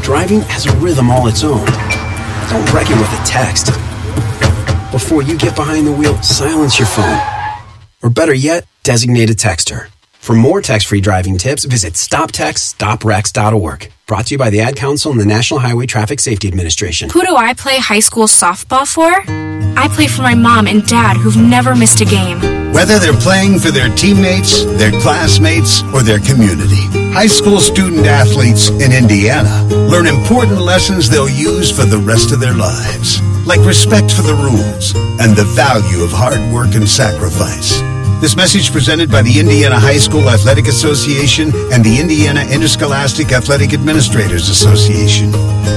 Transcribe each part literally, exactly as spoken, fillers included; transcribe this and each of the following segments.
Driving has a rhythm all its own. Don't wreck it with a text. Before you get behind the wheel, silence your phone. Or better yet, designate a texter. For more text-free driving tips, visit stop text stop wrecks dot org. Brought to you by the Ad Council and the National Highway Traffic Safety Administration. Who do I play high school softball for? I play for my mom and dad who've never missed a game. Whether they're playing for their teammates, their classmates, or their community, high school student athletes in Indiana learn important lessons they'll use for the rest of their lives, like respect for the rules and the value of hard work and sacrifice. This message presented by the Indiana High School Athletic Association and the Indiana Interscholastic Athletic Administrators Association.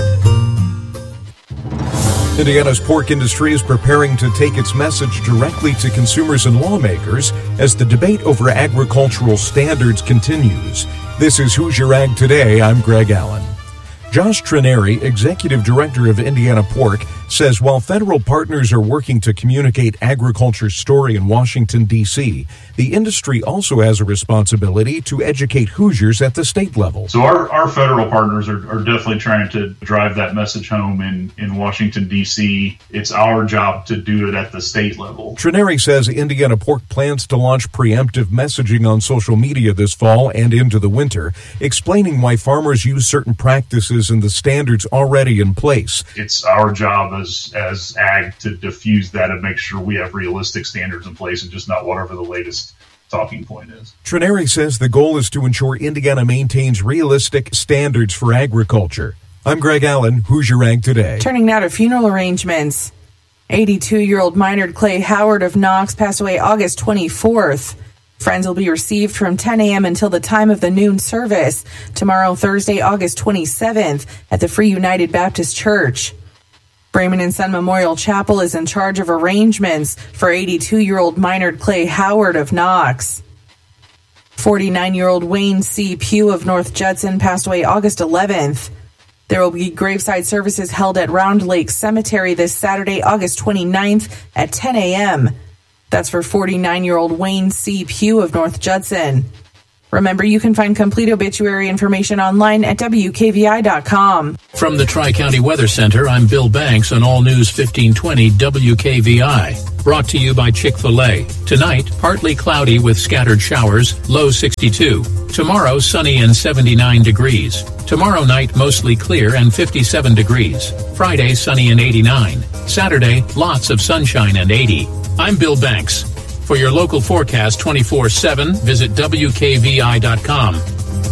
Indiana's pork industry is preparing to take its message directly to consumers and lawmakers as the debate over agricultural standards continues. This is Hoosier Ag Today. I'm Greg Allen. Josh Trenary, Executive Director of Indiana Pork, says while federal partners are working to communicate agriculture's story in Washington, D C, the industry also has a responsibility to educate Hoosiers at the state level. So our, our federal partners are, are definitely trying to drive that message home in, in Washington, D C. It's our job to do it at the state level. Trenary says Indiana Pork plans to launch preemptive messaging on social media this fall and into the winter, explaining why farmers use certain practices and the standards already in place. It's our job as as ag to diffuse that and make sure we have realistic standards in place and just not whatever the latest talking point is. Trenary says the goal is to ensure Indiana maintains realistic standards for agriculture. I'm Greg Allen, Hoosier Ag Today. Turning now to funeral arrangements. eighty-two-year-old Minard Clay Howard of Knox passed away August twenty-fourth. Friends will be received from ten a.m. until the time of the noon service tomorrow, Thursday, August twenty-seventh, at the Free United Baptist Church. Brayman and Son Memorial Chapel is in charge of arrangements for eighty-two-year-old Minard Clay Howard of Knox. forty-nine-year-old Wayne C. Pugh of North Judson passed away August eleventh. There will be graveside services held at Round Lake Cemetery this Saturday, August twenty-ninth at ten a.m. That's for forty-nine-year-old Wayne C. Pugh of North Judson. Remember, you can find complete obituary information online at W K V I dot com. From the Tri-County Weather Center, I'm Bill Banks on All News fifteen twenty W K V I. Brought to you by Chick-fil-A. Tonight, partly cloudy with scattered showers, low sixty-two. Tomorrow, sunny and seventy-nine degrees. Tomorrow night, mostly clear and fifty-seven degrees. Friday, sunny and eighty-nine. Saturday, lots of sunshine and eighty. I'm Bill Banks. For your local forecast twenty-four seven, visit W K V I dot com.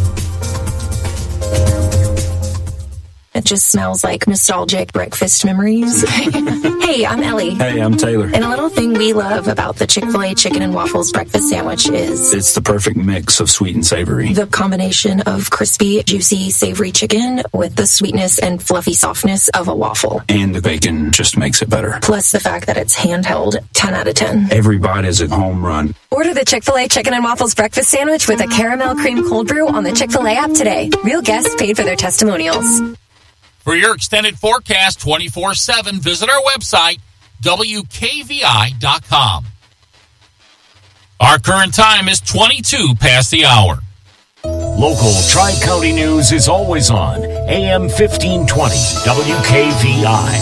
It just smells like nostalgic breakfast memories. Hey, I'm Ellie. Hey, I'm Taylor. And a little thing we love about the Chick-fil-A Chicken and Waffles breakfast sandwich is... it's the perfect mix of sweet and savory. The combination of crispy, juicy, savory chicken with the sweetness and fluffy softness of a waffle. And the bacon just makes it better. Plus the fact that it's handheld, ten out of ten. Every bite is a home run. Order the Chick-fil-A Chicken and Waffles breakfast sandwich with a caramel cream cold brew on the Chick-fil-A app today. Real guests paid for their testimonials. For your extended forecast twenty-four seven, visit our website, W K V I dot com. Our current time is twenty-two past the hour. Local Tri-County news is always on A M fifteen twenty W K V I.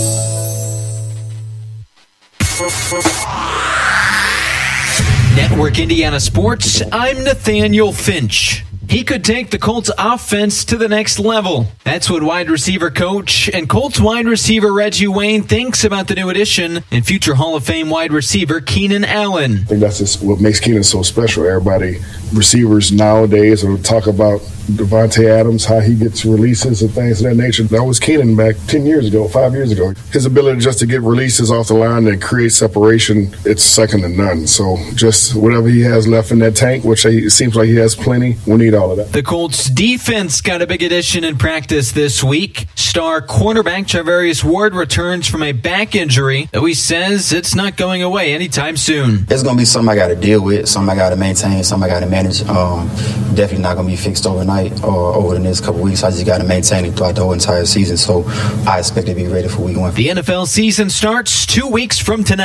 Network Indiana Sports, I'm Nathaniel Finch. He could take the Colts offense to the next level. That's what wide receiver coach and Colts wide receiver Reggie Wayne thinks about the new addition and future Hall of Fame wide receiver Keenan Allen. I think that's just what makes Keenan so special. Everybody, receivers nowadays, will talk about Devontae Adams, how he gets releases and things of that nature. That was Keenan back ten years ago, five years ago. His ability just to get releases off the line and create separation, it's second to none. So just whatever he has left in that tank, which it seems like he has plenty, we need all of that. The Colts defense got a big addition in practice this week. Star cornerback Charvarius Ward returns from a back injury, though he says it's not going away anytime soon. It's going to be something I got to deal with, something I got to maintain, something I got to manage. Um, definitely not going to be fixed overnight or over the next couple of weeks. I just got to maintain it throughout the whole entire season, so I expect to be ready for week one. The N F L season starts two weeks from tonight.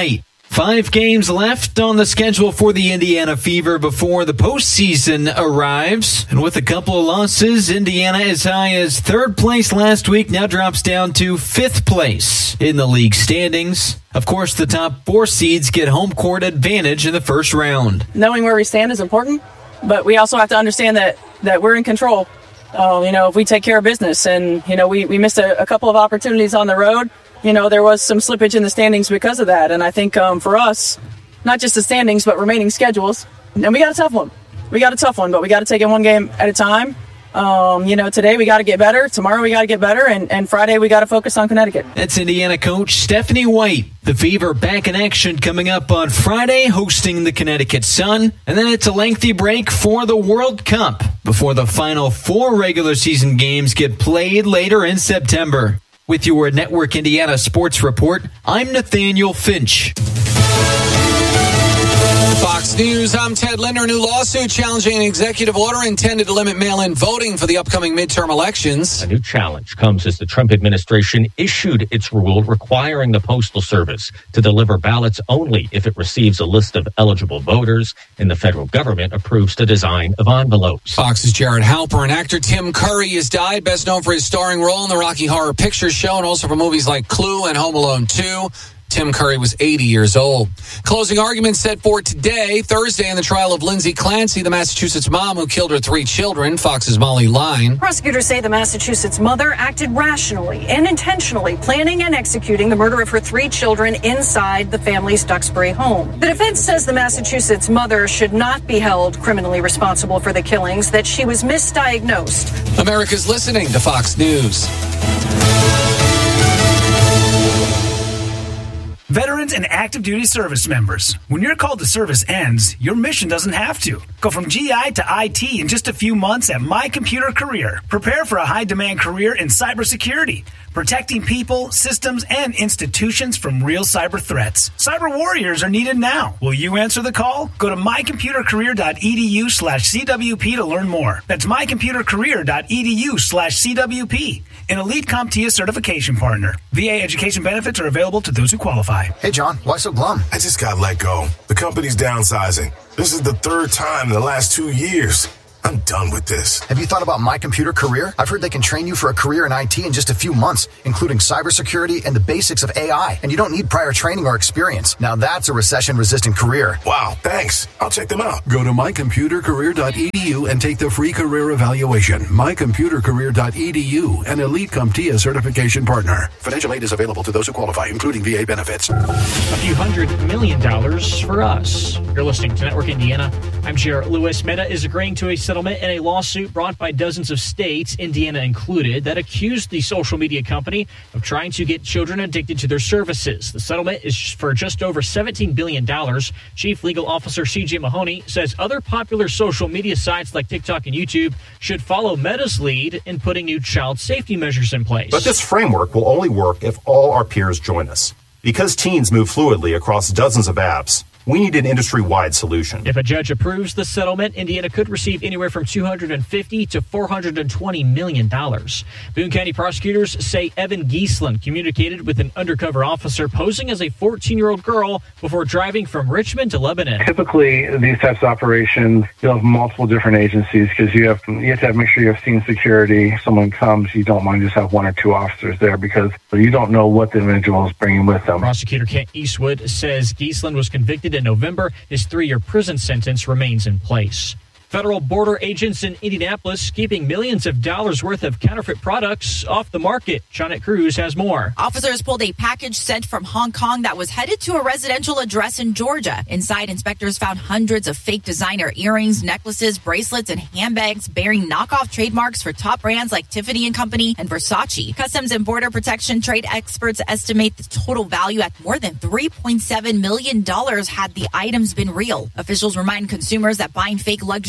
Five games left on the schedule for the Indiana Fever before the postseason arrives. And with a couple of losses, Indiana, as high as third place last week, now drops down to fifth place in the league standings. Of course, the top four seeds get home court advantage in the first round. Knowing where we stand is important, but we also have to understand that, that we're in control. Um, you know, if we take care of business, and, you know, we, we missed a, a couple of opportunities on the road. You know, there was some slippage in the standings because of that. And I think um, for us, not just the standings, but remaining schedules. And we got a tough one. We got a tough one, but we got to take it one game at a time. Um, you know, today we got to get better. Tomorrow we got to get better. And, and Friday we got to focus on Connecticut. That's Indiana coach Stephanie White. The Fever back in action coming up on Friday, hosting the Connecticut Sun. And then it's a lengthy break for the World Cup before the final four regular season games get played later in September. With your Network Indiana Sports Report, I'm Nathaniel Finch. Fox News, I'm Ted Linder. A new lawsuit challenging an executive order intended to limit mail-in voting for the upcoming midterm elections. A new challenge comes as the Trump administration issued its rule requiring the Postal Service to deliver ballots only if it receives a list of eligible voters and the federal government approves the design of envelopes. Fox's Jared Halper and actor Tim Curry has died, best known for his starring role in the Rocky Horror Picture Show and also for movies like Clue and Home Alone two. Tim Curry was eighty years old. Closing arguments set for today, Thursday, in the trial of Lindsay Clancy, the Massachusetts mom who killed her three children. Fox's Molly Line. Prosecutors say the Massachusetts mother acted rationally and intentionally, planning and executing the murder of her three children inside the family's Duxbury home. The defense says the Massachusetts mother should not be held criminally responsible for the killings, that she was misdiagnosed. America's listening to Fox News. Veterans and active duty service members, when your call to service ends, your mission doesn't have to. Go from G I to I T in just a few months at My Computer Career. Prepare for a high-demand career in cybersecurity, protecting people, systems, and institutions from real cyber threats. Cyber warriors are needed now. Will you answer the call? Go to mycomputercareer.edu slash CWP to learn more. That's mycomputercareer.edu slash CWP. An Elite CompTIA certification partner. V A education benefits are available to those who qualify. Hey, John, why so glum? I just got let go. The company's downsizing. This is the third time in the last two years. I'm done with this. Have you thought about My Computer Career? I've heard they can train you for a career in I T in just a few months, including cybersecurity and the basics of A I. And you don't need prior training or experience. Now that's a recession-resistant career. Wow, thanks. I'll check them out. Go to my computer career dot e d u and take the free career evaluation. my computer career dot e d u, an Elite CompTIA certification partner. Financial aid is available to those who qualify, including V A benefits. A few hundred million dollars for us. You're listening to Network Indiana. I'm Jarrett Lewis. Meta is agreeing to a settlement in a lawsuit brought by dozens of states, Indiana included, that accused the social media company of trying to get children addicted to their services. The settlement is for just over seventeen billion dollars. Chief Legal Officer C J Mahoney says other popular social media sites like TikTok and YouTube should follow Meta's lead in putting new child safety measures in place. But this framework will only work if all our peers join us. Because teens move fluidly across dozens of apps, we need an industry-wide solution. If a judge approves the settlement, Indiana could receive anywhere from two hundred fifty to four hundred twenty million dollars. Boone County prosecutors say Evan Giesland communicated with an undercover officer posing as a fourteen-year-old girl before driving from Richmond to Lebanon. Typically, these types of operations, you'll have multiple different agencies because you have you have to have, make sure you have scene security. If someone comes, you don't want to just have one or two officers there because you don't know what the individual is bringing with them. Prosecutor Kent Eastwood says Giesland was convicted in November. His three-year prison sentence remains in place. Federal border agents in Indianapolis keeping millions of dollars worth of counterfeit products off the market. Janet Cruz has more. Officers pulled a package sent from Hong Kong that was headed to a residential address in Georgia. Inside, inspectors found hundreds of fake designer earrings, necklaces, bracelets, and handbags bearing knockoff trademarks for top brands like Tiffany and Company and Versace. Customs and Border Protection trade experts estimate the total value at more than three point seven million dollars had the items been real. Officials remind consumers that buying fake luxury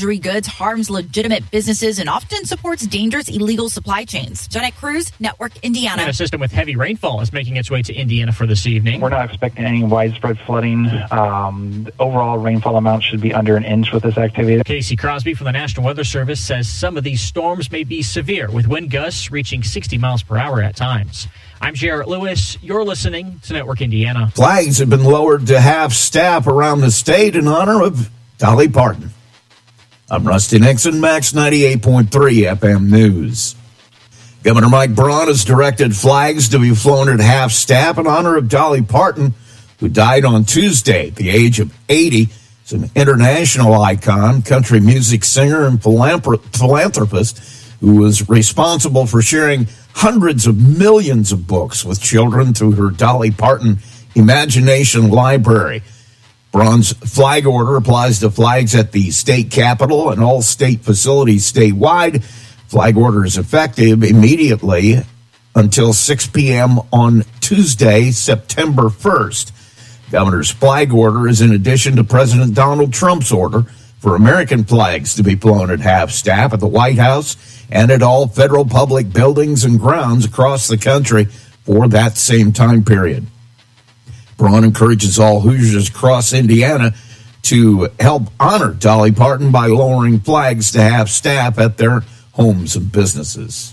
luxury goods, harms legitimate businesses, and often supports dangerous illegal supply chains. Jeanette Cruz, Network Indiana. And a system with heavy rainfall is making its way to Indiana for this evening. We're not expecting any widespread flooding. Um, the overall rainfall amount should be under an inch with this activity. Casey Crosby from the National Weather Service says some of these storms may be severe, with wind gusts reaching sixty miles per hour at times. I'm Jarrett Lewis. You're listening to Network Indiana. Flags have been lowered to half-staff around the state in honor of Dolly Parton. I'm Rusty Nixon, Max ninety-eight point three F M News. Governor Mike Braun has directed flags to be flown at half-staff in honor of Dolly Parton, who died on Tuesday at the age of eighty. She's an international icon, country music singer, and philanthropist who was responsible for sharing hundreds of millions of books with children through her Dolly Parton Imagination Library. Braun's flag order applies to flags at the state capitol and all state facilities statewide. Flag order is effective immediately until six p.m. on Tuesday, September first. Governor's flag order is in addition to President Donald Trump's order for American flags to be flown at half-staff at the White House and at all federal public buildings and grounds across the country for that same time period. Braun encourages all Hoosiers across Indiana to help honor Dolly Parton by lowering flags to half-staff at their homes and businesses.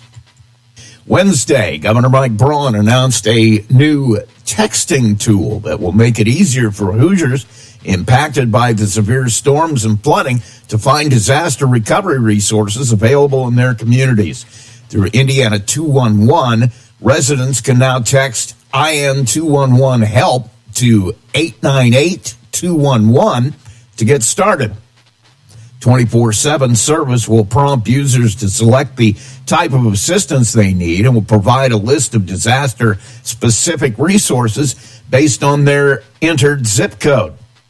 Wednesday, Governor Mike Braun announced a new texting tool that will make it easier for Hoosiers impacted by the severe storms and flooding to find disaster recovery resources available in their communities. Through Indiana two one one, residents can now text I N two one one HELP to eight nine eight two one one to get started. twenty-four seven service will prompt users to select the type of assistance they need and will provide a list of disaster-specific resources based on their entered zip code.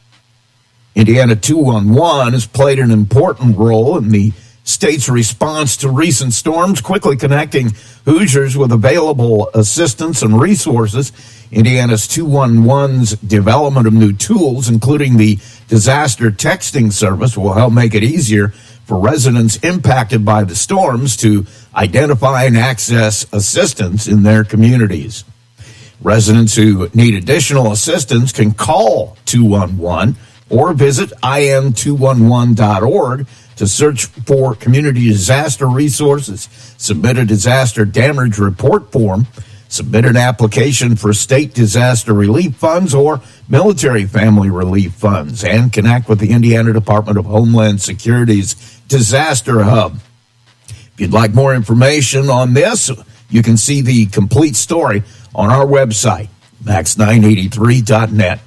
Indiana two one one has played an important role in the state's response to recent storms, quickly connecting Hoosiers with available assistance and resources. Indiana's two one one's development of new tools, including the disaster texting service, will help make it easier for residents impacted by the storms to identify and access assistance in their communities. Residents who need additional assistance can call two one one or visit I N two one one dot org to search for community disaster resources, submit a disaster damage report form, submit an application for state disaster relief funds or military family relief funds, and connect with the Indiana Department of Homeland Security's Disaster Hub. If you'd like more information on this, you can see the complete story on our website, max nine eighty-three dot net.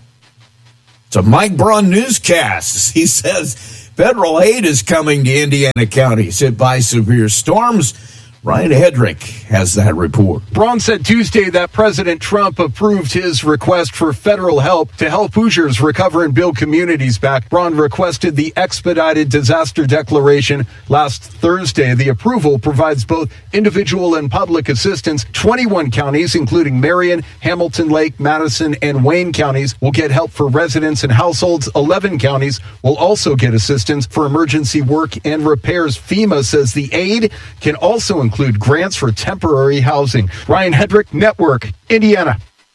It's a Mike Braun newscast. He says federal aid is coming to Indiana counties hit by severe storms. Ryan Hedrick has that report. Braun said Tuesday that President Trump approved his request for federal help to help Hoosiers recover and build communities back. Braun requested the expedited disaster declaration last Thursday. The approval provides both individual and public assistance. twenty-one counties, including Marion, Hamilton Lake, Madison, and Wayne counties, will get help for residents and households. eleven counties will also get assistance for emergency work and repairs. FEMA says the aid can also include grants for temporary housing. Ryan Hedrick, Network, Indiana.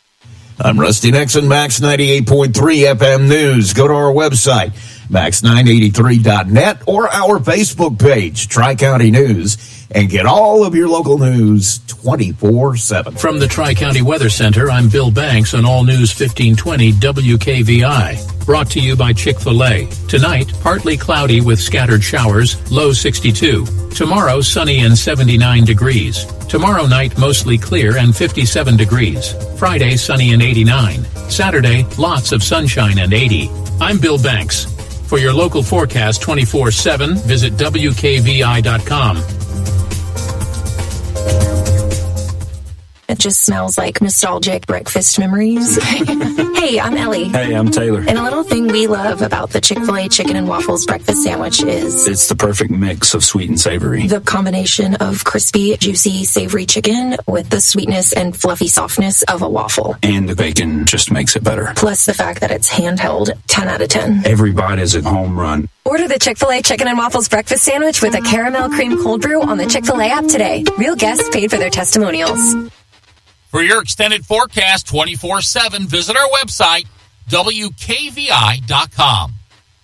I'm Rusty Nixon, Max ninety-eight point three F M News. Go to our website, max nine eighty-three dot net, or our Facebook page, Tri-County News, and get all of your local news twenty-four seven. From the Tri-County Weather Center, I'm Bill Banks on All News fifteen twenty W K V I. Brought to you by Chick-fil-A. Tonight, partly cloudy with scattered showers, low sixty-two. Tomorrow, sunny and seventy-nine degrees. Tomorrow night, mostly clear and fifty-seven degrees. Friday, sunny and eighty-nine. Saturday, lots of sunshine and eighty. I'm Bill Banks. For your local forecast twenty-four seven, visit W K V I dot com. just smells like nostalgic breakfast memories. Hey, I'm Ellie. Hey, I'm Taylor. And a little thing we love about the Chick-fil-A chicken and waffles breakfast sandwich is it's the perfect mix of sweet and savory. The combination of crispy, juicy, savory chicken with the sweetness and fluffy softness of a waffle. And the bacon just makes it better. Plus the fact that it's handheld, ten out of ten. Every bite is a home run. Order the Chick-fil-A chicken and waffles breakfast sandwich with a caramel cream cold brew on the Chick-fil-A app today. Real guests paid for their testimonials. For your extended forecast twenty-four seven, visit our website, W K V I dot com.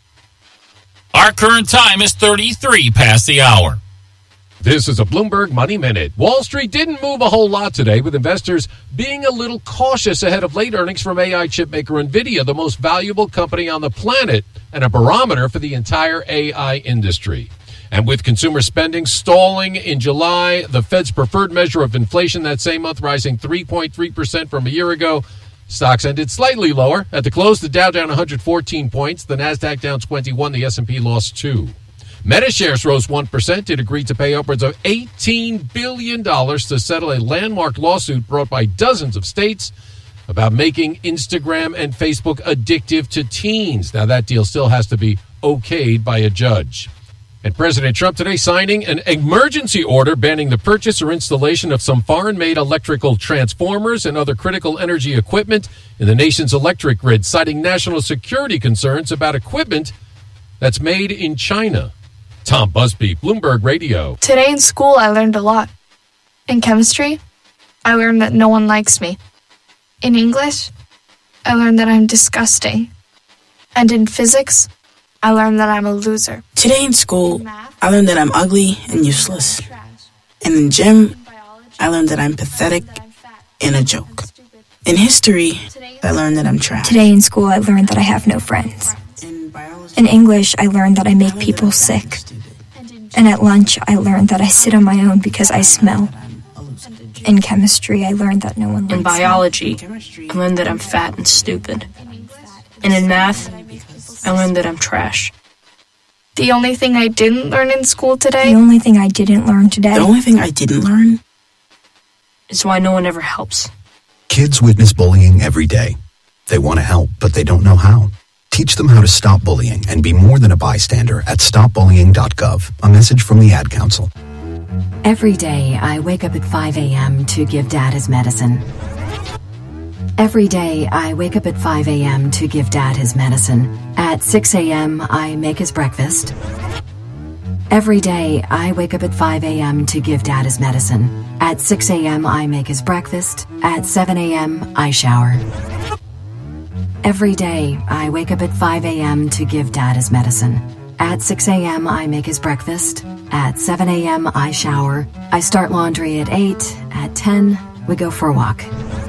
Our current time is thirty-three past the hour. This is a Bloomberg Money Minute. Wall Street didn't move a whole lot today, with investors being a little cautious ahead of late earnings from A I chipmaker NVIDIA, the most valuable company on the planet and a barometer for the entire A I industry. And with consumer spending stalling in July, the Fed's preferred measure of inflation that same month rising three point three percent from a year ago, stocks ended slightly lower. At the close, the Dow down one hundred fourteen points, the Nasdaq down twenty-one, the S and P lost two. Meta shares rose one percent. It agreed to pay upwards of eighteen billion dollars to settle a landmark lawsuit brought by dozens of states about making Instagram and Facebook addictive to teens. Now, that deal still has to be okayed by a judge. And President Trump today signing an emergency order banning the purchase or installation of some foreign-made electrical transformers and other critical energy equipment in the nation's electric grid, citing national security concerns about equipment that's made in China. Tom Busby, Bloomberg Radio. Today in school, I learned a lot. In chemistry, I learned that no one likes me. In English, I learned that I'm disgusting. And in physics, I learned that I'm a loser. Today in school, I learned that I'm ugly and useless. And in gym, I learned that I'm pathetic and a joke. In history, I learned that I'm trash. Today in school, I learned that I have no friends. In English, I learned that I make people sick. And at lunch, I learned that I sit on my own because I smell. In chemistry, I learned that no one likes me. In biology, I learned that I'm fat and stupid. And in math, I learned that I'm trash. The only thing I didn't learn in school today? The only thing I didn't learn today? The only thing I didn't learn? Is why no one ever helps. Kids witness bullying every day. They want to help, but they don't know how. Teach them how to stop bullying and be more than a bystander at stop bullying dot gov. A message from the Ad Council. Every day, I wake up at five a.m. to give Dad his medicine. Every day, I wake up at five a.m. to give Dad his medicine. At six a.m., I make his breakfast. Every day, I wake up at five a.m. to give Dad his medicine. At six a.m., I make his breakfast. At seven a.m., I shower. Every day, I wake up at five a.m. to give Dad his medicine. At six a.m., I make his breakfast. At seven a.m., I shower. I start laundry at eight. At ten, we go for a walk.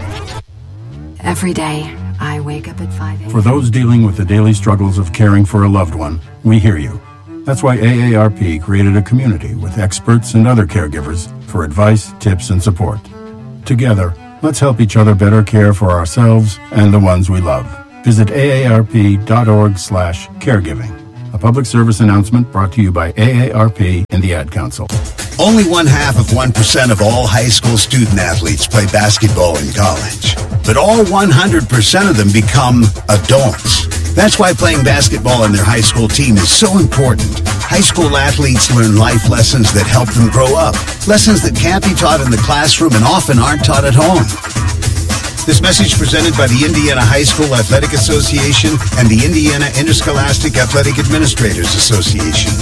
Every day, I wake up at five a.m. For those dealing with the daily struggles of caring for a loved one, we hear you. That's why A A R P created a community with experts and other caregivers for advice, tips, and support. Together, let's help each other better care for ourselves and the ones we love. Visit A A R P dot org slash caregiving. A public service announcement brought to you by A A R P and the Ad Council. Only one half of one percent of all high school student athletes play basketball in college. But all one hundred percent of them become adults. That's why playing basketball on their high school team is so important. High school athletes learn life lessons that help them grow up. Lessons that can't be taught in the classroom and often aren't taught at home. This message presented by the Indiana High School Athletic Association and the Indiana Interscholastic Athletic Administrators Association.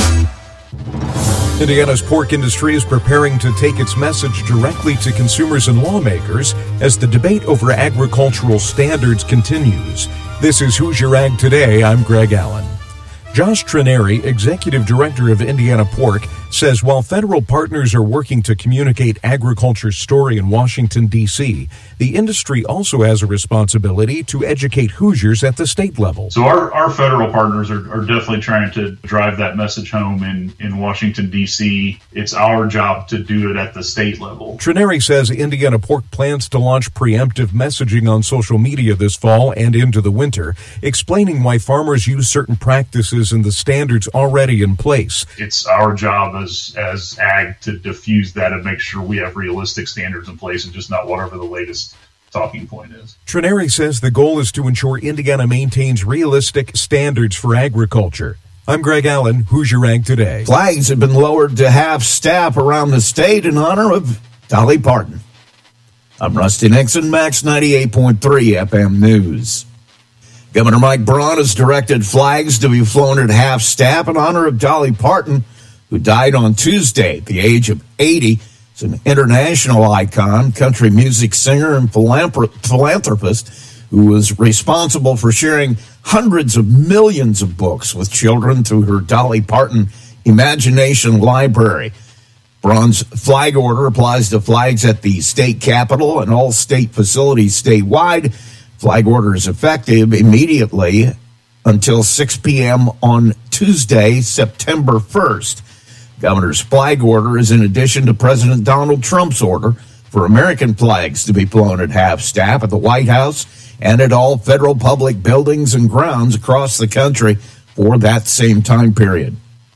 Indiana's pork industry is preparing to take its message directly to consumers and lawmakers as the debate over agricultural standards continues. This is Hoosier Ag Today. I'm Greg Allen. Josh Trineri, Executive Director of Indiana Pork, says while federal partners are working to communicate agriculture's story in Washington, D C, the industry also has a responsibility to educate Hoosiers at the state level. So our, our federal partners are, are definitely trying to drive that message home in, in Washington, D C. It's our job to do it at the state level. Trineri says Indiana Pork plans to launch preemptive messaging on social media this fall and into the winter, explaining why farmers use certain practices differences in the standards already in place. It's our job as as ag to diffuse that and make sure we have realistic standards in place and just not whatever the latest talking point is. Trineri says the goal is to ensure Indiana maintains realistic standards for agriculture. I'm Greg Allen, Hoosier Ag Today. Flags have been lowered to half-staff around the state in honor of Dolly Parton. I'm Rusty Nixon, Max ninety-eight point three F M News. Governor Mike Braun has directed flags to be flown at half-staff in honor of Dolly Parton, who died on Tuesday at the age of eighty. She's an international icon, country music singer, and philanthropist who was responsible for sharing hundreds of millions of books with children through her Dolly Parton Imagination Library. Braun's flag order applies to flags at the state capitol and all state facilities statewide. Flag order is effective immediately until six p.m. on Tuesday, September first. Governor's flag order is in addition to President Donald Trump's order for American flags to be flown at half-staff at the White House and at all federal public buildings and grounds across the country for that same time period.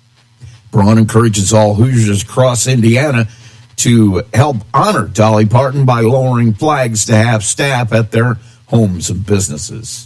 Braun encourages all Hoosiers across Indiana to help honor Dolly Parton by lowering flags to half-staff at their homes and businesses.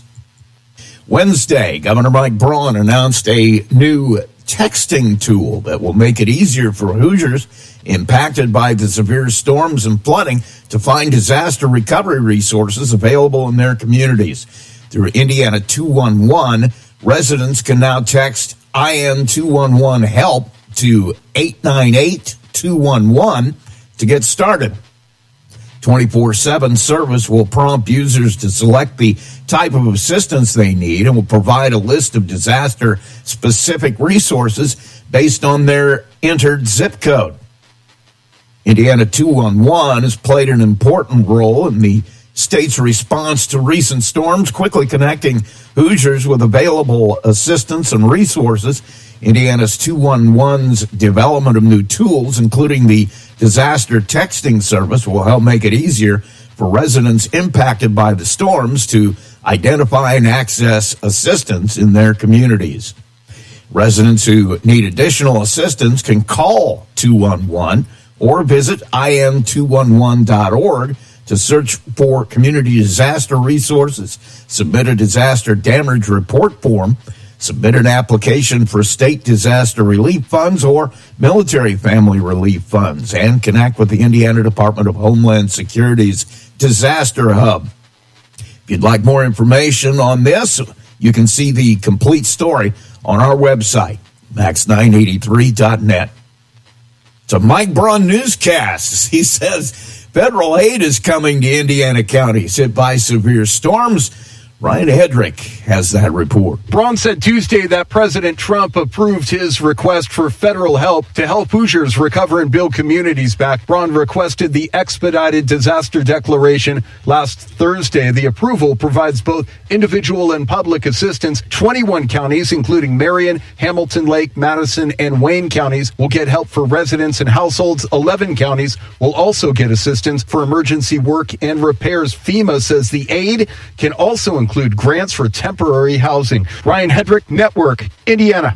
Wednesday, Governor Mike Braun announced a new texting tool that will make it easier for Hoosiers impacted by the severe storms and flooding to find disaster recovery resources available in their communities. Through Indiana two one one, residents can now text I N two one one HELP to eight nine eight two one one to get started. twenty-four seven service will prompt users to select the type of assistance they need and will provide a list of disaster-specific resources based on their entered zip code. Indiana two one one has played an important role in the state's response to recent storms, quickly connecting Hoosiers with available assistance and resources. Indiana's two one one's development of new tools, including the disaster texting service, will help make it easier for residents impacted by the storms to identify and access assistance in their communities. Residents who need additional assistance can call two one one or visit I N two one one dot org to search for community disaster resources, submit a disaster damage report form, submit an application for state disaster relief funds or military family relief funds, and connect with the Indiana Department of Homeland Security's Disaster Hub. If you'd like more information on this, you can see the complete story on our website, max nine eighty-three dot net. It's a Mike Braun newscast. He says federal aid is coming to Indiana counties hit by severe storms. Ryan Hedrick has that report. Braun said Tuesday that President Trump approved his request for federal help to help Hoosiers recover and build communities back. Braun requested the expedited disaster declaration last Thursday. The approval provides both individual and public assistance. twenty-one counties, including Marion, Hamilton Lake, Madison, and Wayne counties, will get help for residents and households. eleven counties will also get assistance for emergency work and repairs. FEMA says the aid can also include grants for temporary housing. Ryan Hedrick, Network, Indiana.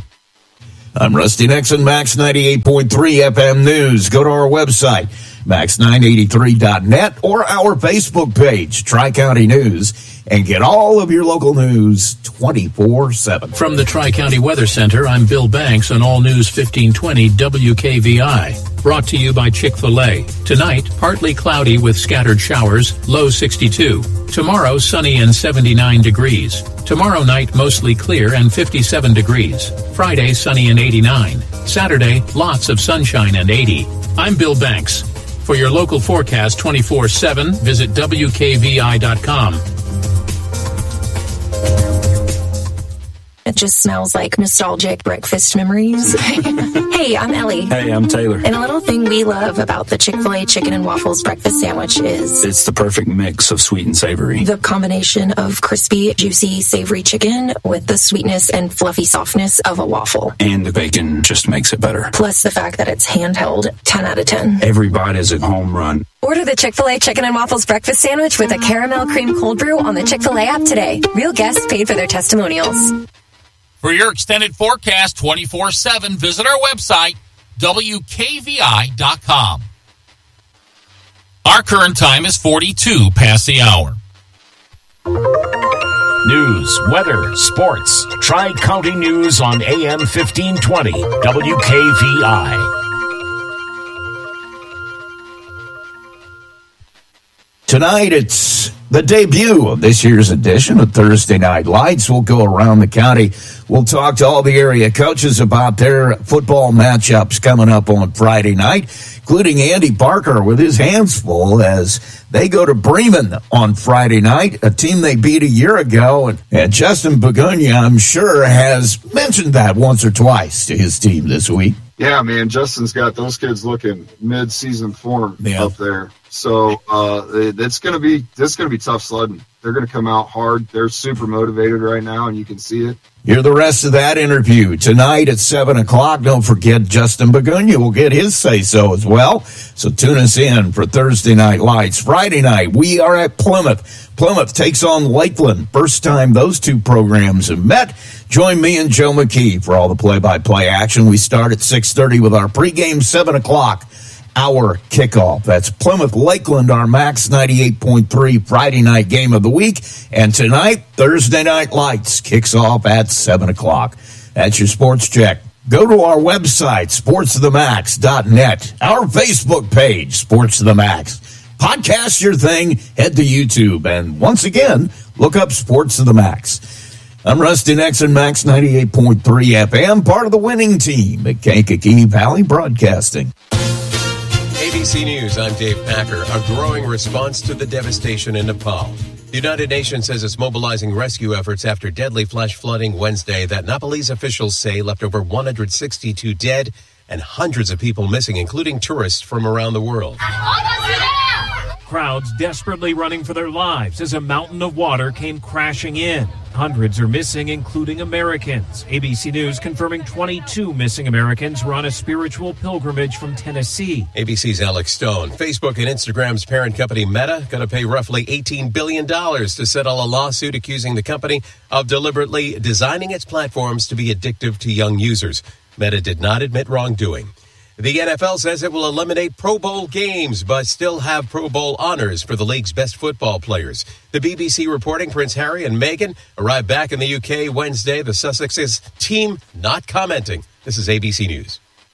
I'm Rusty Nixon, Max ninety-eight point three F M News. Go to our website, max nine eighty-three dot net, or our Facebook page, Tri-County News, and get all of your local news twenty-four seven. From the Tri-County Weather Center, I'm Bill Banks on All News fifteen twenty W K V I. Brought to you by Chick-fil-A. Tonight, partly cloudy with scattered showers, low sixty-two. Tomorrow, sunny and seventy-nine degrees. Tomorrow night, mostly clear and fifty-seven degrees. Friday, sunny and eighty-nine. Saturday, lots of sunshine and eighty. I'm Bill Banks. For your local forecast twenty-four seven, visit W K V I dot com. It just smells like nostalgic breakfast memories. Hey, I'm Ellie. Hey, I'm Taylor. And a little thing we love about the Chick-fil-A chicken and waffles breakfast sandwich is It's the perfect mix of sweet and savory. the combination of crispy, juicy, savory chicken with the sweetness and fluffy softness of a waffle. And the bacon just makes it better. Plus the fact that it's handheld, ten out of ten. Every bite is a home run. Order the Chick-fil-A Chicken and Waffles breakfast sandwich with a caramel cream cold brew on the Chick-fil-A app today. Real guests paid for their testimonials. For your extended forecast twenty-four seven, visit our website, W K V I dot com. Our current time is forty-two past the hour. News, weather, sports. Tri-County News on A M fifteen twenty, W K V I. Tonight, it's the debut of this year's edition of Thursday Night Lights. We'll go around the county. We'll talk to all the area coaches about their football matchups coming up on Friday night, including Andy Parker with his hands full as they go to Bremen on Friday night, a team they beat a year ago. And, and Justin Begunia, I'm sure, has mentioned that once or twice to his team this week. Yeah, man, Justin's got those kids looking mid-season form yeah. up there. So uh, it's going to be this is going to be tough sledding. They're going to come out hard. They're super motivated right now, and you can see it. Hear the rest of that interview tonight at seven o'clock. Don't forget Justin Begunia will get his say-so as well. So tune us in for Thursday Night Lights. Friday night, we are at Plymouth. Plymouth takes on Lakeland. First time those two programs have met. Join me and Joe McKee for all the play-by-play action. We start at six thirty with our pregame seven o'clock hour kickoff. That's Plymouth Lakeland, our Max ninety-eight point three Friday night game of the week. And tonight, Thursday Night Lights kicks off at seven o'clock. That's your sports check. Go to our website, sports the max dot net, our Facebook page, Sports the Max. Podcast your thing, head to YouTube, and once again, look up Sports of the Max. I'm Rusty Nixon, Max ninety-eight point three F M, part of the winning team at Kankakee Valley Broadcasting. A B C News, I'm Dave Packer. A growing response to the devastation in Nepal. The United Nations says it's mobilizing rescue efforts after deadly flash flooding Wednesday that Nepalese officials say left over one hundred sixty-two dead and hundreds of people missing, including tourists from around the world. Crowds desperately running for their lives as a mountain of water came crashing in. Hundreds are missing, including Americans. A B C News confirming twenty-two missing Americans were on a spiritual pilgrimage from Tennessee. A B C's Alex Stone. Facebook and Instagram's parent company Meta going to pay roughly eighteen billion dollars to settle a lawsuit accusing the company of deliberately designing its platforms to be addictive to young users. Meta did not admit wrongdoing. The N F L says it will eliminate Pro Bowl games, but still have Pro Bowl honors for the league's best football players. The B B C reporting Prince Harry and Meghan arrived back in the U K Wednesday. The Sussex's team not commenting. This is A B C News.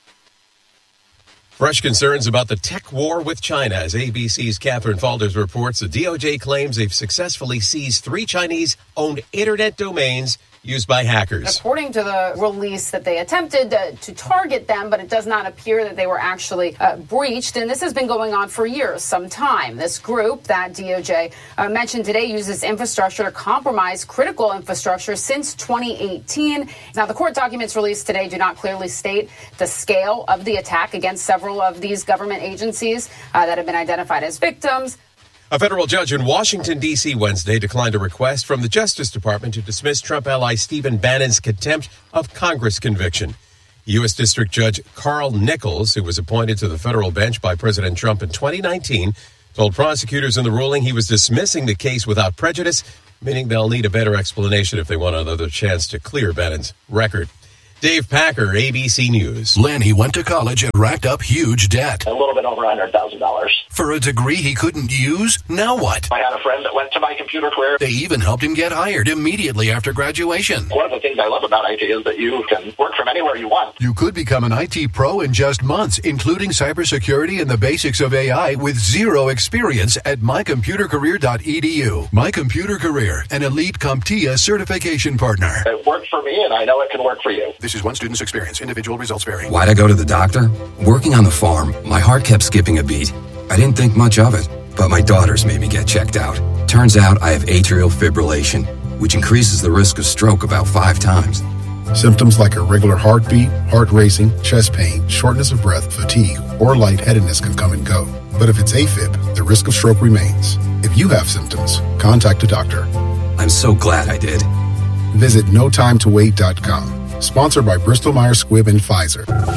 Fresh concerns about the tech war with China. As A B C's Catherine Falders reports, the D O J claims they've successfully seized three Chinese-owned internet domains used by hackers. According to the release, that they attempted uh, to target them, but it does not appear that they were actually uh, breached. And this has been going on for years, some time. This group that D O J uh, mentioned today uses infrastructure to compromise critical infrastructure since twenty eighteen. Now, the court documents released today do not clearly state the scale of the attack against several of these government agencies uh, that have been identified as victims. A federal judge in Washington, D C Wednesday declined a request from the Justice Department to dismiss Trump ally Stephen Bannon's contempt of Congress conviction. U S. District Judge Carl Nichols, who was appointed to the federal bench by President Trump in twenty nineteen, told prosecutors in the ruling he was dismissing the case without prejudice, meaning they'll need a better explanation if they want another chance to clear Bannon's record. Dave Packer, A B C News. Lenny went to college and racked up huge debt. A little bit over one hundred thousand dollars. For a degree he couldn't use? Now what? I had a friend that went to my computer career. They even helped him get hired immediately after graduation. One of the things I love about I T is that you can work from anywhere you want. You could become an I T pro in just months, including cybersecurity and the basics of A I with zero experience at my computer career dot e d u. My Computer Career, an elite CompTIA certification partner. It worked for me, and I know it can work for you. This is one student's experience. Individual results vary. Why'd I go to the doctor? Working on the farm, my heart kept skipping a beat. I didn't think much of it, but my daughters made me get checked out. Turns out I have atrial fibrillation, which increases the risk of stroke about five times. Symptoms like irregular heartbeat, heart racing, chest pain, shortness of breath, fatigue, or lightheadedness can come and go. But if it's AFib, the risk of stroke remains. If you have symptoms, contact a doctor. I'm so glad I did. Visit no time to wait dot com. Sponsored by Bristol Myers Squibb and Pfizer. A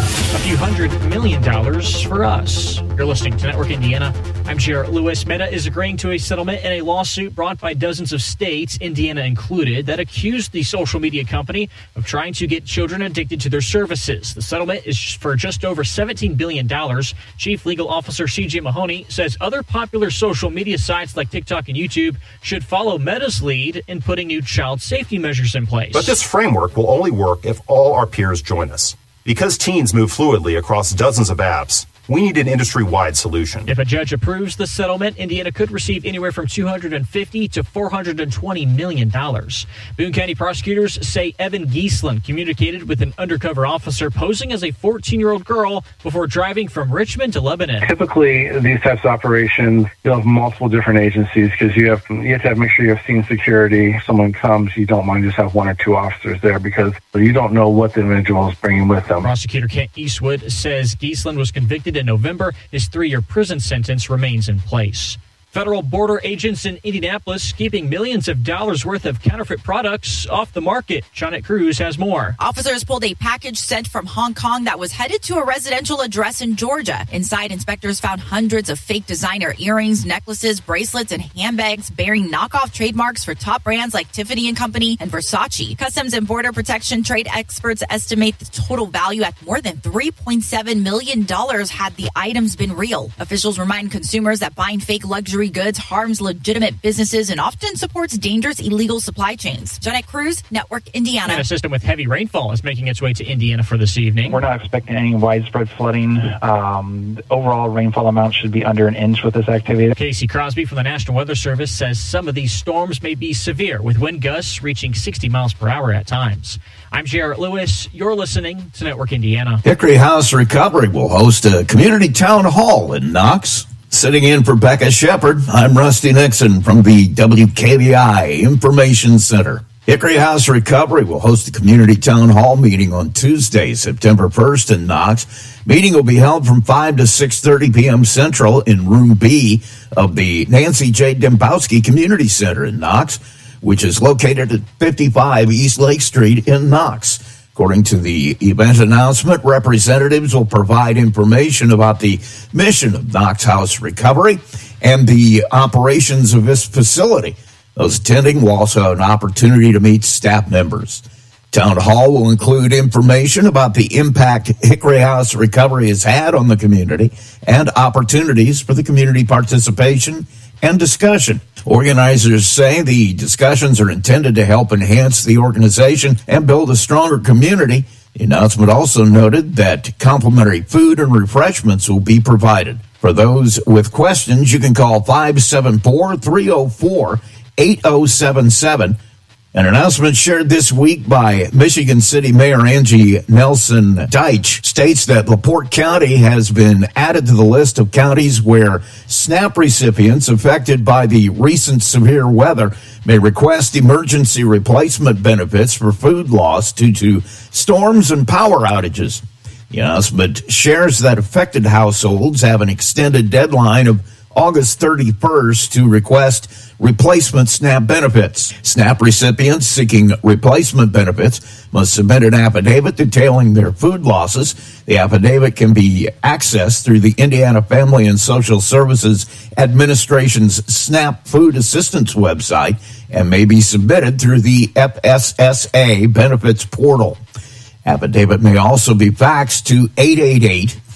few hundred million dollars for us. You're listening to Network Indiana. I'm Jarrett Lewis. Meta is agreeing to a settlement in a lawsuit brought by dozens of states, Indiana included, that accused the social media company of trying to get children addicted to their services. The settlement is for just over seventeen billion dollars. Chief Legal Officer C J Mahoney says other popular social media sites like TikTok and YouTube should follow Meta's lead in putting new child safety measures in place. But this framework will only work if all our peers join us. Because teens move fluidly across dozens of apps, we need an industry-wide solution. If a judge approves the settlement, Indiana could receive anywhere from two hundred fifty to four hundred twenty million dollars. Boone County prosecutors say Evan Giesland communicated with an undercover officer posing as a fourteen-year-old girl before driving from Richmond to Lebanon. Typically, these types of operations, you'll have multiple different agencies because you have you have to have, make sure you have scene security. If someone comes, you don't want to just have one or two officers there because you don't know what the individual is bringing with them. Prosecutor Kent Eastwood says Giesland was convicted in November. His three-year prison sentence remains in place. Federal border agents in Indianapolis keeping millions of dollars worth of counterfeit products off the market. Janet Cruz has more. Officers pulled a package sent from Hong Kong that was headed to a residential address in Georgia. Inside, inspectors found hundreds of fake designer earrings, necklaces, bracelets, and handbags bearing knockoff trademarks for top brands like Tiffany and Company and Versace. Customs and Border Protection trade experts estimate the total value at more than three point seven million dollars had the items been real. Officials remind consumers that buying fake luxury goods harms legitimate businesses and often supports dangerous illegal supply chains. Janet Cruz, Network Indiana. And a system with heavy rainfall is making its way to Indiana for this evening. We're not expecting any widespread flooding. Um, the overall rainfall amount should be under an inch with this activity. Casey Crosby from the National Weather Service says some of these storms may be severe, with wind gusts reaching sixty miles per hour at times. I'm Jarrett Lewis. You're listening to Network Indiana. Hickory House Recovery will host a community town hall in Knox. Sitting in for Becca Shepard, I'm Rusty Nixon from the W K V I Information Center. Hickory House Recovery will host a community town hall meeting on Tuesday, September first in Knox. Meeting will be held from five to six thirty p.m. Central in Room B of the Nancy J. Dembowski Community Center in Knox, which is located at fifty-five East Lake Street in Knox. According to the event announcement, representatives will provide information about the mission of Knox House Recovery and the operations of this facility. Those attending will also have an opportunity to meet staff members. Town Hall will include information about the impact Hickory House Recovery has had on the community and opportunities for the community participation and discussion. Organizers say the discussions are intended to help enhance the organization and build a stronger community. The announcement also noted that complimentary food and refreshments will be provided. For those with questions, you can call five seven four, three oh four, eight oh seven seven. An announcement shared this week by Michigan City Mayor Angie Nelson Deitch states that LaPorte County has been added to the list of counties where SNAP recipients affected by the recent severe weather may request emergency replacement benefits for food loss due to storms and power outages. The announcement shares that affected households have an extended deadline of August thirty-first to request replacement SNAP benefits. SNAP recipients seeking replacement benefits must submit an affidavit detailing their food losses. The affidavit can be accessed through the Indiana Family and Social Services Administration's SNAP Food Assistance website and may be submitted through the F S S A benefits portal. Affidavit may also be faxed to eight eight eight,